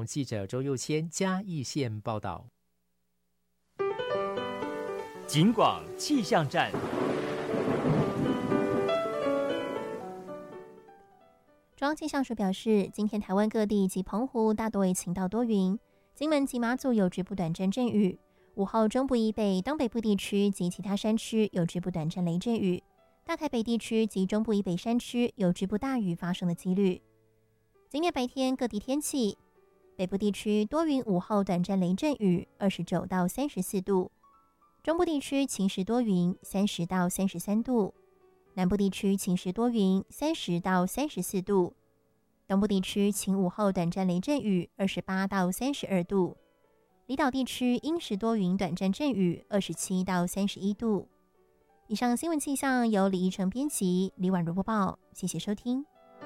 记者周佑谦嘉义县报道。 警广气象站。 中央气象署表示，今天台湾各地及澎湖大多为晴到多云，金门及马祖有局部短暂阵雨，午后中部以北、东北部地区及其他山区有局部短暂雷阵雨，大台北地区及中部以北山区有局部大雨发生的几率。今天白天各地天气，北部地区多云，午后短暂雷阵雨，29到34度；中部地区晴时多云，30到33度；南部地区晴时多云，30到34度；东部地区晴午后短暂雷阵雨，28到32度；离岛地区阴时多云短暂阵雨，27到31度。以上新闻气象由李怡成编辑，李婉如播报，谢谢收听。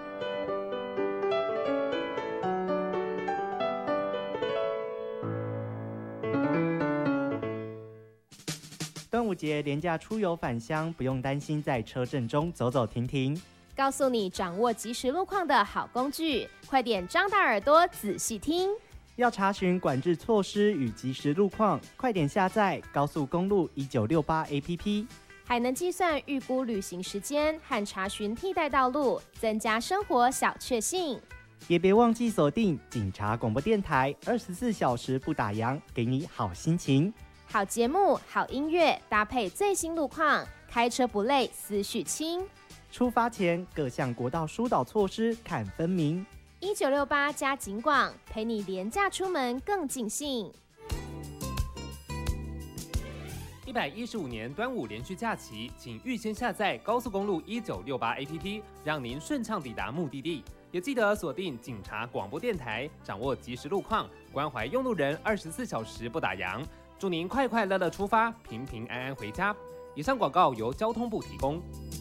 端午节连假出游返乡，不用担心在车阵中走走停停。 告诉你掌握即时路况的好工具，快点张大耳朵仔细听。 要查询管制措施与即时路况，快点下载高速公路1968 APP， 还能计算预估旅行时间和查询替代道路，增加生活小确幸。 也别忘记锁定警察广播电台，24小时不打烊，给你好心情。 好节目、好音乐，搭配最新路况，开车不累，思绪轻。 出发前各项国道疏导措施看分明。 1968加警广，陪你廉价出门更尽兴。 115年端午连续假期，请预先下载高速公路1968 APP， 让您顺畅抵达目的地。也记得锁定警察广播电台，掌握即时路况，关怀用路人，24小时不打烊。祝您快快乐乐出发，平平安安回家。以上广告由交通部提供。